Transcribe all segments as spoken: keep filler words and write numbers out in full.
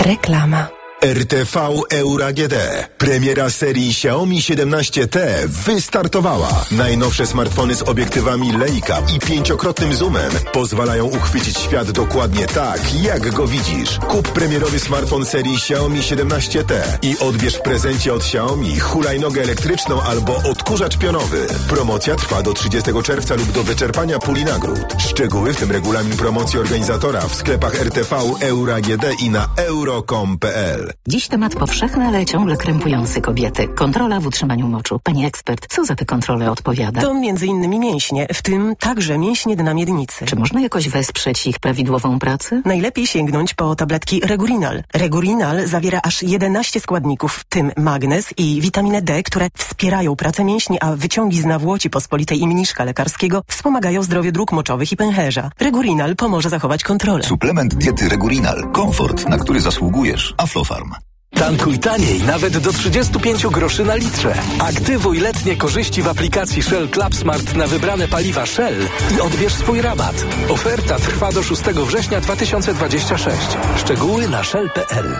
Reklama. R T V Euro A G D. Premiera serii Xiaomi siedemnaście T wystartowała. Najnowsze smartfony z obiektywami Leica i pięciokrotnym zoomem pozwalają uchwycić świat dokładnie tak, jak go widzisz. Kup premierowy smartfon serii Xiaomi siedemnaście T i odbierz w prezencie od Xiaomi hulajnogę elektryczną albo odkurzacz pionowy. Promocja trwa do trzydziestego czerwca lub do wyczerpania puli nagród. Szczegóły, w tym regulamin promocji organizatora, w sklepach R T V Euro A G D i na euro kropka com kropka p l. Dziś temat powszechny, ale ciągle krępujący kobiety. Kontrola w utrzymaniu moczu. Pani ekspert, co za te kontrole odpowiada? To między innymi mięśnie, w tym także mięśnie dna miednicy. Czy można jakoś wesprzeć ich prawidłową pracę? Najlepiej sięgnąć po tabletki Regurinal. Regurinal zawiera aż jedenaście składników, w tym magnez i witaminę D, które wspierają pracę mięśni, a wyciągi z nawłoci pospolitej i mniszka lekarskiego wspomagają zdrowie dróg moczowych i pęcherza. Regurinal pomoże zachować kontrolę. Suplement diety Regurinal. Komfort, na który zasługujesz. Aflofarm. Tankuj taniej, nawet do trzydzieści pięć groszy na litrze. Aktywuj letnie korzyści w aplikacji Shell Club Smart na wybrane paliwa Shell i odbierz swój rabat. Oferta trwa do szóstego września dwa tysiące dwudziestego szóstego. Szczegóły na shell kropka p l.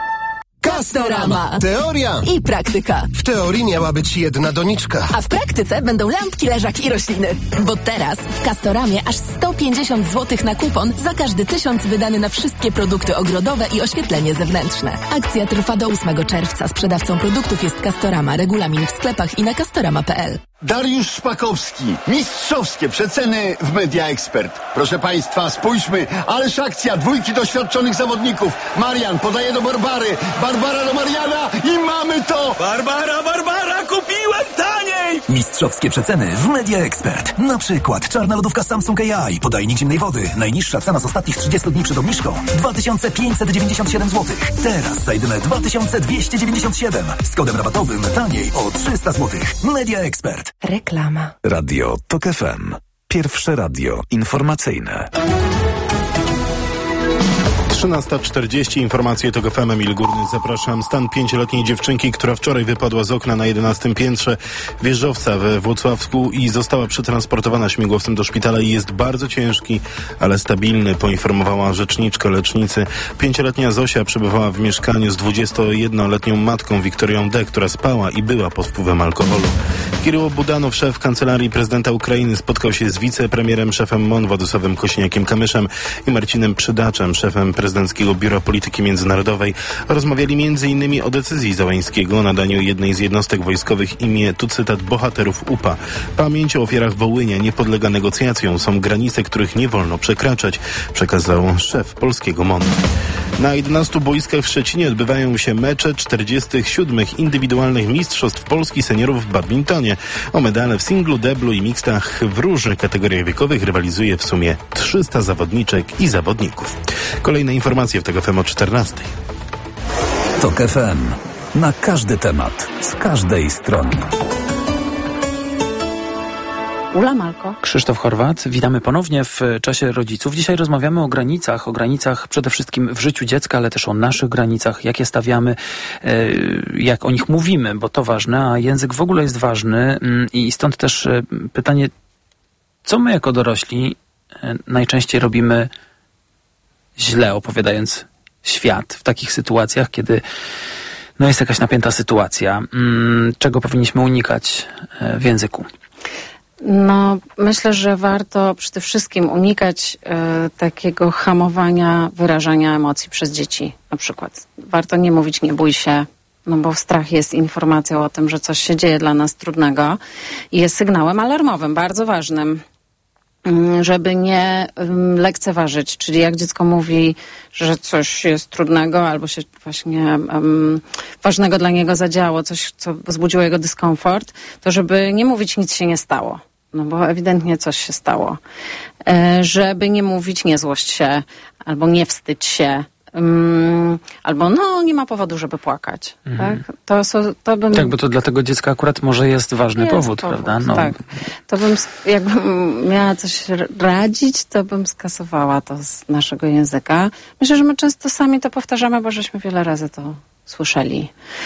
Castorama. Teoria I praktyka. W teorii miała być jedna doniczka. A w praktyce będą lampki, leżaki i rośliny. Bo teraz w Castoramie aż sto pięćdziesiąt złotych na kupon za każdy tysiąc wydany na wszystkie produkty ogrodowe i oświetlenie zewnętrzne. Akcja trwa do ósmego czerwca. Sprzedawcą produktów jest Castorama. Regulamin w sklepach i na castorama kropka p l. Dariusz Szpakowski. Mistrzowskie przeceny w Media Expert. Proszę Państwa, spójrzmy. Ależ akcja. Dwójki doświadczonych zawodników. Marian podaje do Barbary. Barbara do Mariana i mamy to! Barbara, Barbara, kupiłem taniej! Mistrzowskie przeceny w Media Expert. Na przykład czarna lodówka Samsung A I, podajnik zimnej wody. Najniższa cena z ostatnich trzydziestu dni przed obniżką dwa tysiące pięćset dziewięćdziesiąt siedem złotych. Teraz za jedyne dwa tysiące dwieście dziewięćdziesiąt siedem. Z kodem rabatowym taniej o trzysta złotych. Media Expert. Reklama. Radio Tok F M. Pierwsze radio informacyjne. trzynasta czterdzieści, informacje Tok F M, Emil Górny, zapraszam. Stan pięcioletniej dziewczynki, która wczoraj wypadła z okna na jedenastym piętrze wieżowca we Włocławsku i została przetransportowana śmigłowcem do szpitala i jest bardzo ciężki, ale stabilny, poinformowała rzeczniczka lecznicy. Pięcioletnia Zosia przebywała w mieszkaniu z dwudziestojednoletnią matką Wiktorią D., która spała i była pod wpływem alkoholu. Kiryło Budanow, szef Kancelarii Prezydenta Ukrainy, spotkał się z wicepremierem, szefem M O N Władysławem Kośniakiem-Kamyszem i Marcinem Przydaczem, szefem Prezydenckiego Biura Polityki Międzynarodowej. Rozmawiali między innymi o decyzji Załęskiego o nadaniu jednej z jednostek wojskowych imię, tu cytat, bohaterów U P A. Pamięć o ofiarach Wołynia nie podlega negocjacjom. Są granice, których nie wolno przekraczać, przekazał szef polskiego M O N. Na jedenastu boiskach w Szczecinie odbywają się mecze czterdziestych siódmych indywidualnych mistrzostw Polski seniorów w badmintonie. O medale w singlu, deblu i mixtach w różnych kategoriach wiekowych rywalizuje w sumie trzysta zawodniczek i zawodników. Kolejne informacje w Tok F M o czternastej. Tok F M. Na każdy temat, z każdej strony. Ula Malko. Krzysztof Chorwat, witamy ponownie w czasie rodziców. Dzisiaj rozmawiamy o granicach, o granicach przede wszystkim w życiu dziecka, ale też o naszych granicach, jak je stawiamy, jak o nich mówimy, bo to ważne, a język w ogóle jest ważny i stąd też pytanie, co my jako dorośli najczęściej robimy źle, opowiadając świat w takich sytuacjach, kiedy no jest jakaś napięta sytuacja. Czego powinniśmy unikać w języku? No, myślę, że warto przede wszystkim unikać e, takiego hamowania wyrażania emocji przez dzieci, na przykład. Warto nie mówić nie bój się, no bo strach jest informacją o tym, że coś się dzieje dla nas trudnego i jest sygnałem alarmowym, bardzo ważnym, żeby nie um, lekceważyć. Czyli jak dziecko mówi, że coś jest trudnego albo się właśnie um, ważnego dla niego zadziało, coś, co wzbudziło jego dyskomfort, to żeby nie mówić nic się nie stało. No bo ewidentnie coś się stało. E, żeby nie mówić nie złość się, albo nie wstydź się, um, albo no nie ma powodu, żeby płakać. Mhm. Tak? To, so, to bym... tak, bo to dla tego dziecka akurat może jest ważny jest powód, powód, prawda? No. Tak. To bym, jakbym miała coś radzić, to bym skasowała to z naszego języka. Myślę, że my często sami to powtarzamy, bo żeśmy wiele razy to słyszeli.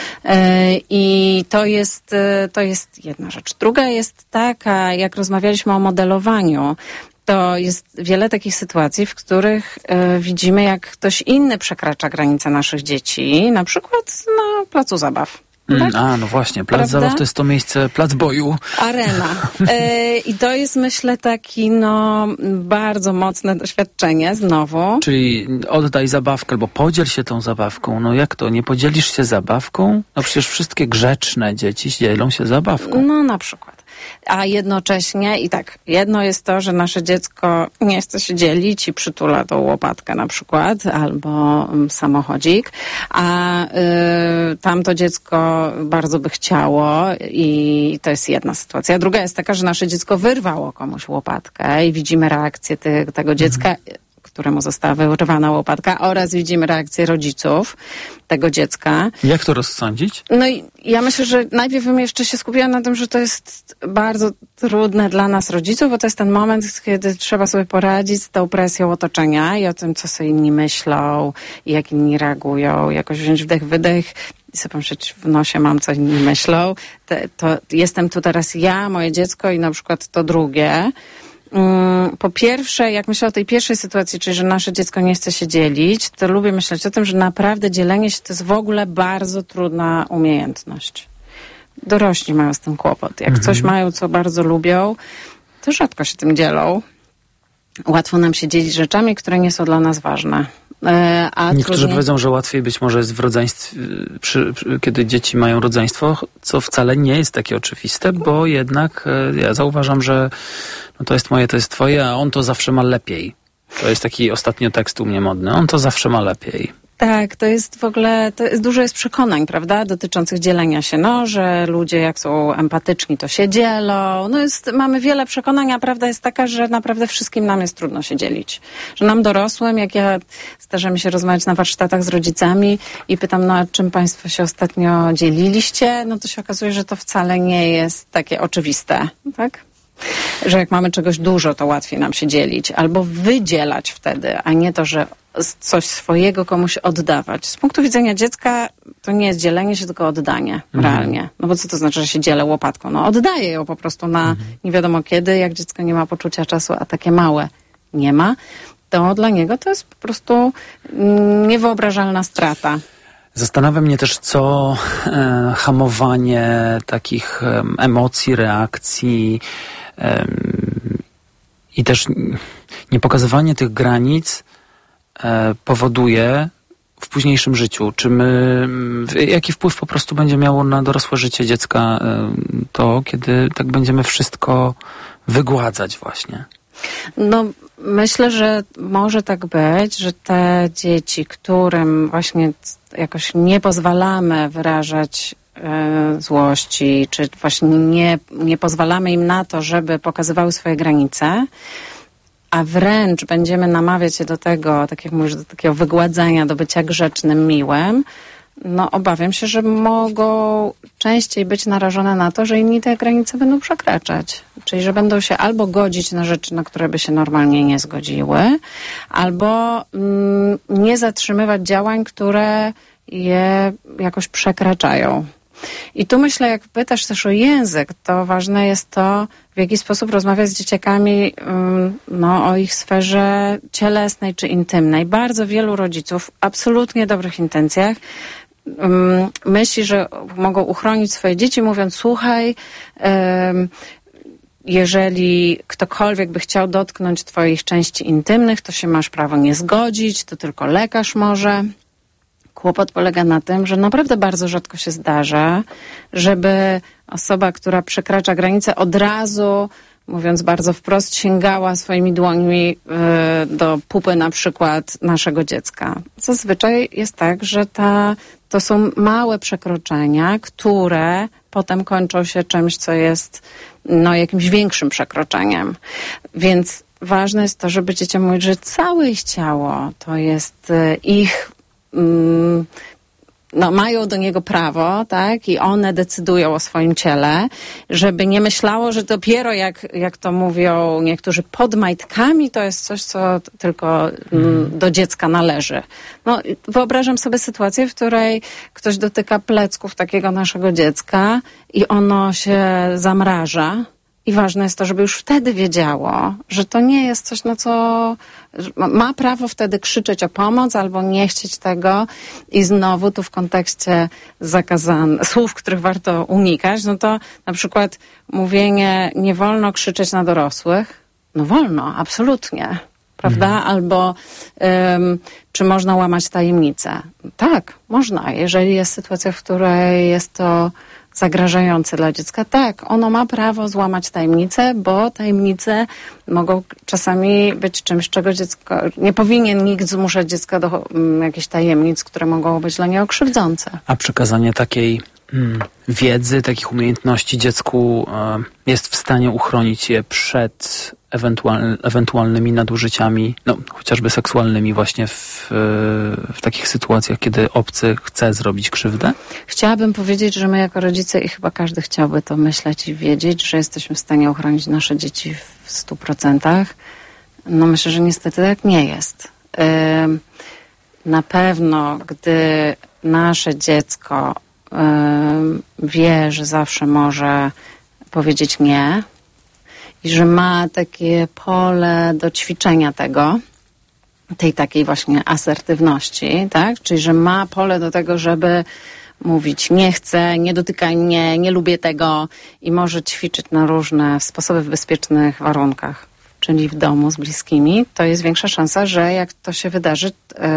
I to jest, to jest jedna rzecz. Druga jest taka, jak rozmawialiśmy o modelowaniu, to jest wiele takich sytuacji, w których y, widzimy, jak ktoś inny przekracza granice naszych dzieci, na przykład na placu zabaw. Mm, tak? A, no właśnie, plac Prawda? zabaw to jest to miejsce, plac boju. Arena. Y, I to jest, myślę, taki no bardzo mocne doświadczenie znowu. Czyli oddaj zabawkę albo podziel się tą zabawką. No jak to, nie podzielisz się zabawką? No przecież wszystkie grzeczne dzieci dzielą się zabawką. No na przykład. A jednocześnie i tak, jedno jest to, że nasze dziecko nie chce się dzielić i przytula tą łopatkę na przykład, albo samochodzik, a y, tamto dziecko bardzo by chciało i to jest jedna sytuacja. Druga jest taka, że nasze dziecko wyrwało komuś łopatkę i widzimy reakcję ty, tego dziecka, mhm. któremu została wyrwana łopatka, oraz widzimy reakcję rodziców tego dziecka. Jak to rozsądzić? No i ja myślę, że najpierw bym jeszcze się skupiła na tym, że to jest bardzo trudne dla nas rodziców, bo to jest ten moment, kiedy trzeba sobie poradzić z tą presją otoczenia i o tym, co sobie inni myślą i jak inni reagują, jakoś wziąć wdech, wydech i sobie pomyśleć w nosie mam, co inni myślą. Te, to jestem tu teraz ja, moje dziecko i na przykład to drugie. Po pierwsze, jak myślę o tej pierwszej sytuacji, czyli że nasze dziecko nie chce się dzielić, to lubię myśleć o tym, że naprawdę dzielenie się to jest w ogóle bardzo trudna umiejętność. Dorośli mają z tym kłopot. Jak mhm. coś mają, co bardzo lubią, to rzadko się tym dzielą. Łatwo nam się dzielić rzeczami, które nie są dla nas ważne. A Niektórzy trudniej... powiedzą, że łatwiej być może jest w rodzeństwie, przy, przy, kiedy dzieci mają rodzeństwo, co wcale nie jest takie oczywiste, bo jednak ja zauważam, że no to jest moje, to jest twoje, a on to zawsze ma lepiej. To jest taki ostatnio tekst u mnie modny. On to zawsze ma lepiej. Tak, to jest w ogóle, to jest, dużo jest przekonań, prawda, dotyczących dzielenia się, no, że ludzie jak są empatyczni, to się dzielą, no jest, mamy wiele przekonań, a prawda jest taka, że naprawdę wszystkim nam jest trudno się dzielić. Że nam dorosłym, jak ja staram się rozmawiać na warsztatach z rodzicami i pytam, no a czym państwo się ostatnio dzieliliście, no to się okazuje, że to wcale nie jest takie oczywiste, tak? Że jak mamy czegoś dużo, to łatwiej nam się dzielić, albo wydzielać wtedy, a nie to, że coś swojego komuś oddawać. Z punktu widzenia dziecka to nie jest dzielenie się, tylko oddanie mhm. realnie. No bo co to znaczy, że się dzielę łopatką? No oddaję ją po prostu na mhm. nie wiadomo kiedy, jak dziecko nie ma poczucia czasu, a takie małe nie ma, to dla niego to jest po prostu niewyobrażalna strata. Zastanawia mnie też, co e, hamowanie takich e, emocji, reakcji e, i też niepokazywanie tych granic e, powoduje w późniejszym życiu. Czy my, jaki wpływ po prostu będzie miało na dorosłe życie dziecka e, to, kiedy tak będziemy wszystko wygładzać właśnie? No, myślę, że może tak być, że te dzieci, którym właśnie jakoś nie pozwalamy wyrażać e, złości, czy właśnie nie, nie pozwalamy im na to, żeby pokazywały swoje granice, a wręcz będziemy namawiać je do tego, tak jak mówisz, do takiego wygładzenia, do bycia grzecznym, miłym, no obawiam się, że mogą częściej być narażone na to, że inni te granice będą przekraczać. Czyli, że będą się albo godzić na rzeczy, na które by się normalnie nie zgodziły, albo mm, nie zatrzymywać działań, które je jakoś przekraczają. I tu myślę, jak pytasz też o język, to ważne jest to, w jaki sposób rozmawiać z dzieciakami no, o ich sferze cielesnej czy intymnej. Bardzo wielu rodziców w absolutnie dobrych intencjach um, myśli, że mogą uchronić swoje dzieci, mówiąc, słuchaj, um, jeżeli ktokolwiek by chciał dotknąć twoich części intymnych, to się masz prawo nie zgodzić, to tylko lekarz może. Kłopot polega na tym, że naprawdę bardzo rzadko się zdarza, żeby osoba, która przekracza granicę, od razu, mówiąc bardzo wprost, sięgała swoimi dłońmi y, do pupy na przykład naszego dziecka. Zazwyczaj jest tak, że ta, to są małe przekroczenia, które potem kończą się czymś, co jest no, jakimś większym przekroczeniem. Więc ważne jest to, żeby dzieciom mówić, że całe ich ciało to jest y, ich no, mają do niego prawo, tak, i one decydują o swoim ciele, żeby nie myślało, że dopiero jak, jak to mówią niektórzy, pod majtkami to jest coś, co tylko mm, do dziecka należy. No, wyobrażam sobie sytuację, w której ktoś dotyka plecków takiego naszego dziecka i ono się zamraża I ważne jest to, żeby już wtedy wiedziało, że to nie jest coś, na co ma prawo wtedy krzyczeć o pomoc albo nie chcieć tego. I znowu tu w kontekście zakazanych słów, których warto unikać, no to na przykład mówienie nie wolno krzyczeć na dorosłych. No wolno, absolutnie. Prawda? Mhm. Albo um, czy można łamać tajemnice? Tak, można. Jeżeli jest sytuacja, w której jest to zagrażające dla dziecka, tak, ono ma prawo złamać tajemnicę, bo tajemnice mogą czasami być czymś, czego dziecko, nie powinien nikt zmuszać dziecka do um, jakichś tajemnic, które mogą być dla niego krzywdzące. A przekazanie takiej mm, wiedzy, takich umiejętności dziecku y, jest w stanie uchronić je przed ewentual, ewentualnymi nadużyciami, no chociażby seksualnymi właśnie w, w takich sytuacjach, kiedy obcy chce zrobić krzywdę? Chciałabym powiedzieć, że my jako rodzice i chyba każdy chciałby to myśleć i wiedzieć, że jesteśmy w stanie uchronić nasze dzieci w stu procentach. No myślę, że niestety tak nie jest. Yy, na pewno, gdy nasze dziecko yy, wie, że zawsze może powiedzieć nie, i że ma takie pole do ćwiczenia tego, tej takiej właśnie asertywności, tak? Czyli że ma pole do tego, żeby mówić nie chcę, nie dotykaj mnie, nie lubię tego i może ćwiczyć na różne sposoby w bezpiecznych warunkach, czyli w domu z bliskimi, to jest większa szansa, że jak to się wydarzy,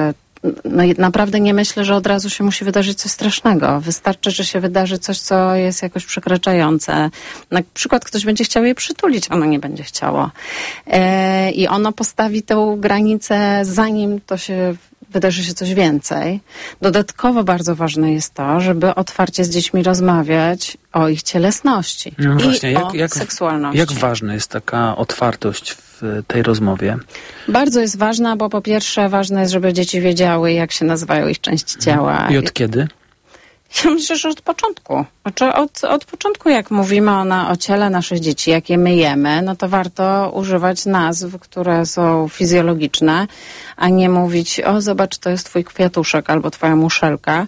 no naprawdę nie myślę, że od razu się musi wydarzyć coś strasznego. Wystarczy, że się wydarzy coś, co jest jakoś przekraczające. Na przykład ktoś będzie chciał je przytulić, ono nie będzie chciało. E, I ono postawi tę granicę, zanim to się wydarzy się coś więcej. Dodatkowo bardzo ważne jest to, żeby otwarcie z dziećmi rozmawiać o ich cielesności no i właśnie, jak, o jak, seksualności. Jak ważna jest taka otwartość w tej rozmowie? Bardzo jest ważna, bo po pierwsze ważne jest, żeby dzieci wiedziały, jak się nazywają ich części ciała. I od kiedy? Ja myślę, że od początku. Znaczy od, od początku, jak mówimy o, na, o ciele naszych dzieci, jak je myjemy, no to warto używać nazw, które są fizjologiczne, a nie mówić, o zobacz, to jest twój kwiatuszek albo twoja muszelka,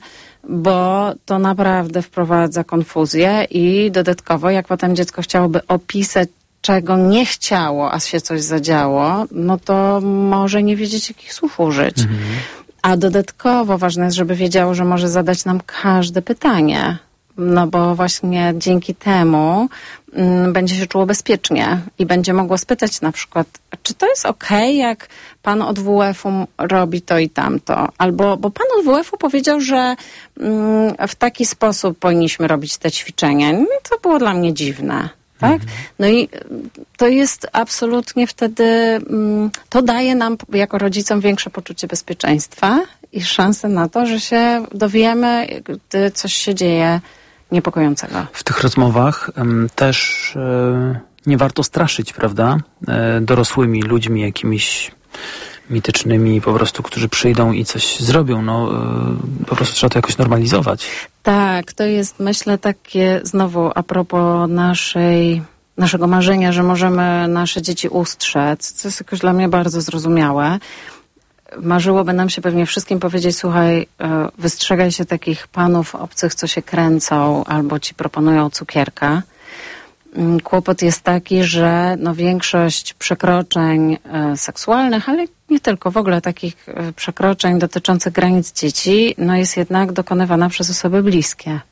bo to naprawdę wprowadza konfuzję i dodatkowo, jak potem dziecko chciałoby opisać, czego nie chciało, a się coś zadziało, no to może nie wiedzieć, jakich słów użyć. Mhm. A dodatkowo ważne jest, żeby wiedziało, że może zadać nam każde pytanie. No bo właśnie dzięki temu mm, będzie się czuło bezpiecznie i będzie mogło spytać na przykład, czy to jest okej, jak pan od W F-u robi to i tamto? Albo, bo pan od W F-u powiedział, że mm, w taki sposób powinniśmy robić te ćwiczenia. No, to było dla mnie dziwne. Tak? No i to jest absolutnie wtedy, to daje nam jako rodzicom większe poczucie bezpieczeństwa i szansę na to, że się dowiemy, gdy coś się dzieje niepokojącego. W tych rozmowach um, też e, nie warto straszyć, prawda? E, dorosłymi ludźmi jakimiś mitycznymi po prostu, którzy przyjdą i coś zrobią. No, e, po prostu trzeba to jakoś normalizować. Tak, to jest, myślę, takie znowu a propos naszej, naszego marzenia, że możemy nasze dzieci ustrzec, co jest jakoś dla mnie bardzo zrozumiałe. Marzyłoby nam się pewnie wszystkim powiedzieć, słuchaj, wystrzegaj się takich panów obcych, co się kręcą albo ci proponują cukierka. Kłopot jest taki, że no większość przekroczeń e, seksualnych, ale nie tylko, w ogóle takich e, przekroczeń dotyczących granic dzieci, no jest jednak dokonywana przez osoby bliskie,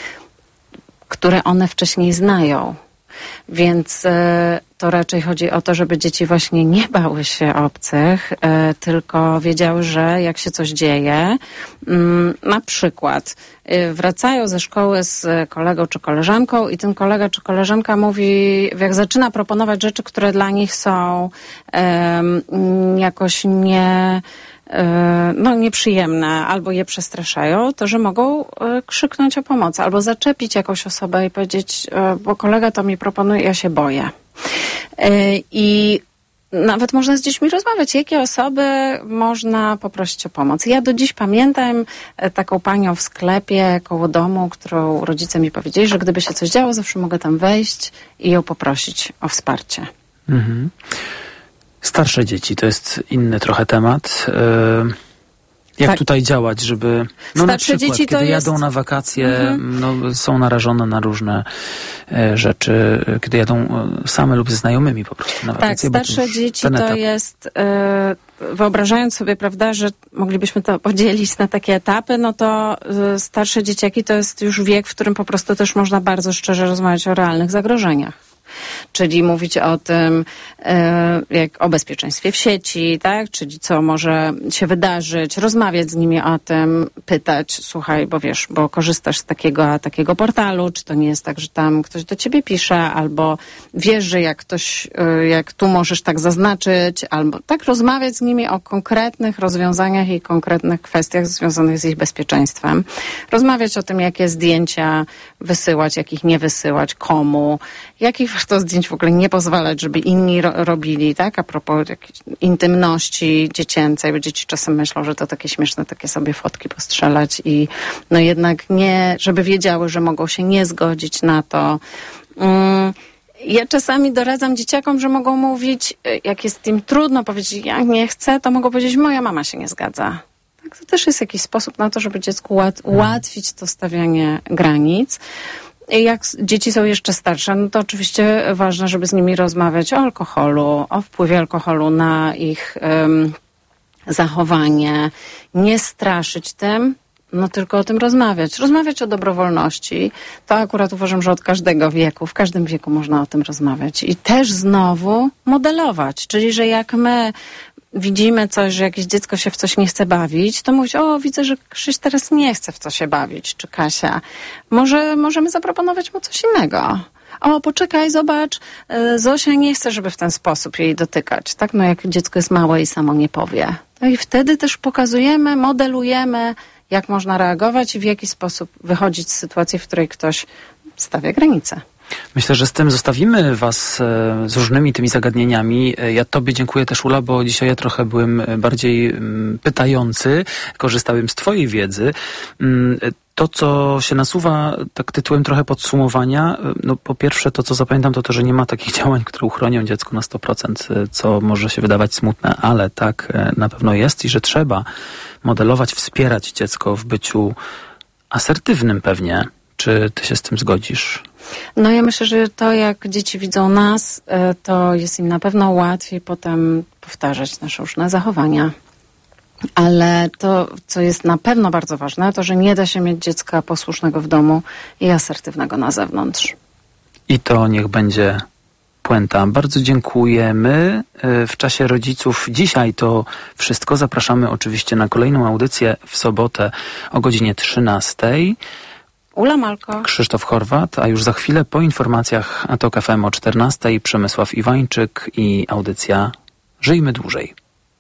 które one wcześniej znają. Więc e, to raczej chodzi o to, żeby dzieci właśnie nie bały się obcych, e, tylko wiedziały, że jak się coś dzieje, m, na przykład e, wracają ze szkoły z kolegą czy koleżanką i ten kolega czy koleżanka mówi, jak zaczyna proponować rzeczy, które dla nich są e, jakoś nie... no nieprzyjemne, albo je przestraszają, to że mogą krzyknąć o pomoc, albo zaczepić jakąś osobę i powiedzieć, bo kolega to mi proponuje, ja się boję. I nawet można z dziećmi rozmawiać, jakie osoby można poprosić o pomoc. Ja do dziś pamiętam taką panią w sklepie koło domu, którą rodzice mi powiedzieli, że gdyby się coś działo, zawsze mogę tam wejść i ją poprosić o wsparcie. Mhm. Starsze dzieci to jest inny trochę temat. Jak tak. tutaj działać, żeby... No na przykład, dzieci kiedy to jadą jest... na wakacje, mhm. no, są narażone na różne e, rzeczy, kiedy jadą e, same lub ze znajomymi po prostu na wakacje. Tak, starsze dzieci to jest... E, wyobrażając sobie, prawda, że moglibyśmy to podzielić na takie etapy, no to e, starsze dzieciaki to jest już wiek, w którym po prostu też można bardzo szczerze rozmawiać o realnych zagrożeniach. Czyli mówić o tym, jak o bezpieczeństwie w sieci, tak? Czyli co może się wydarzyć, rozmawiać z nimi o tym, pytać, słuchaj, bo wiesz, bo korzystasz z takiego, a takiego portalu, czy to nie jest tak, że tam ktoś do ciebie pisze, albo wiesz, że jak ktoś, jak tu możesz tak zaznaczyć, albo tak rozmawiać z nimi o konkretnych rozwiązaniach i konkretnych kwestiach związanych z ich bezpieczeństwem. Rozmawiać o tym, jakie zdjęcia wysyłać, jakich nie wysyłać, komu, jakich warto zdjęć w ogóle nie pozwalać, żeby inni ro- robili, tak? A propos jakiejś intymności dziecięcej, bo dzieci czasem myślą, że to takie śmieszne, takie sobie fotki postrzelać i no jednak nie, żeby wiedziały, że mogą się nie zgodzić na to. Mm. Ja czasami doradzam dzieciakom, że mogą mówić, jak jest im trudno powiedzieć, ja nie chcę, to mogą powiedzieć, moja mama się nie zgadza. Tak, to też jest jakiś sposób na to, żeby dziecku łat- ułatwić to stawianie granic. Jak dzieci są jeszcze starsze, no to oczywiście ważne, żeby z nimi rozmawiać o alkoholu, o wpływie alkoholu na ich um, zachowanie, nie straszyć tym, no tylko o tym rozmawiać. Rozmawiać o dobrowolności. To akurat uważam, że od każdego wieku, w każdym wieku można o tym rozmawiać. I też znowu modelować, czyli że jak my widzimy coś, że jakieś dziecko się w coś nie chce bawić, to mówić, o, widzę, że Krzyś teraz nie chce w co się bawić, czy Kasia. Może możemy zaproponować mu coś innego. O, poczekaj, zobacz, Zosia nie chce, żeby w ten sposób jej dotykać. Tak, no jak dziecko jest małe i samo nie powie. No i wtedy też pokazujemy, modelujemy, jak można reagować i w jaki sposób wychodzić z sytuacji, w której ktoś stawia granice. Myślę, że z tym zostawimy was z różnymi tymi zagadnieniami. Ja tobie dziękuję też, Ula, bo dzisiaj ja trochę byłem bardziej pytający, korzystałem z twojej wiedzy. To, co się nasuwa tak tytułem trochę podsumowania, no po pierwsze to, co zapamiętam, to to, że nie ma takich działań, które uchronią dziecko na sto procent, co może się wydawać smutne, ale tak na pewno jest i że trzeba modelować, wspierać dziecko w byciu asertywnym pewnie. Czy ty się z tym zgodzisz? No ja myślę, że to jak dzieci widzą nas, to jest im na pewno łatwiej potem powtarzać nasze różne zachowania. Ale to, co jest na pewno bardzo ważne, to, że nie da się mieć dziecka posłusznego w domu i asertywnego na zewnątrz. I to niech będzie puenta. Bardzo dziękujemy. W czasie rodziców dzisiaj to wszystko. Zapraszamy oczywiście na kolejną audycję w sobotę o godzinie trzynastej. Ula Malko, Krzysztof Horwat, a już za chwilę po informacjach A T O K F M o czternastej Przemysław Iwańczyk i audycja Żyjmy Dłużej.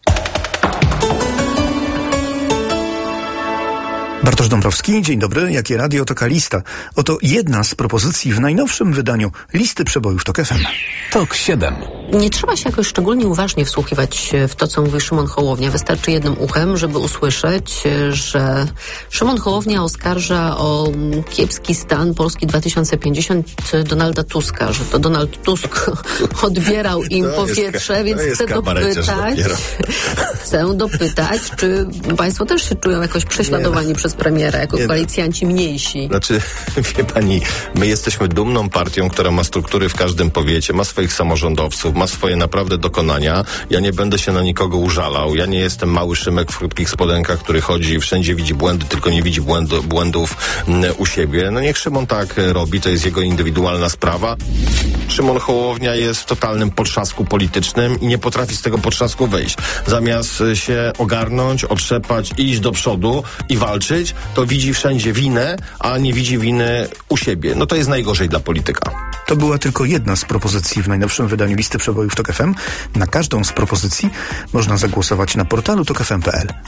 Bartosz Dąbrowski, dzień dobry. Jakie radio, to Lista. Oto jedna z propozycji w najnowszym wydaniu listy przebojów Tok F M. Tok siedem. Nie trzeba się jakoś szczególnie uważnie wsłuchiwać w to, co mówi Szymon Hołownia. Wystarczy jednym uchem, żeby usłyszeć, że Szymon Hołownia oskarża o kiepski stan Polski dwa tysiące pięćdziesiąt Donalda Tuska, że to Donald Tusk odbierał im to powietrze, jest, więc chcę dopytać, chcę dopytać, czy państwo też się czują jakoś prześladowani nie, przez premiera, jako nie, koalicjanci mniejsi? Znaczy, wie pani, my jesteśmy dumną partią, która ma struktury w każdym powiecie, ma swoich samorządowców, ma swoje naprawdę dokonania. Ja nie będę się na nikogo użalał. Ja nie jestem mały Szymek w krótkich spodenkach, który chodzi i wszędzie widzi błędy, tylko nie widzi błędu, błędów m, u siebie. No niech Szymon tak robi, to jest jego indywidualna sprawa. Szymon Hołownia jest w totalnym potrzasku politycznym i nie potrafi z tego potrzasku wyjść. Zamiast się ogarnąć, otrzepać, iść do przodu i walczyć, to widzi wszędzie winę, a nie widzi winy u siebie. No to jest najgorzej dla polityka. To była tylko jedna z propozycji w najnowszym wydaniu listy przebojów Tok F M. Na każdą z propozycji można zagłosować na portalu tok f m kropka p l.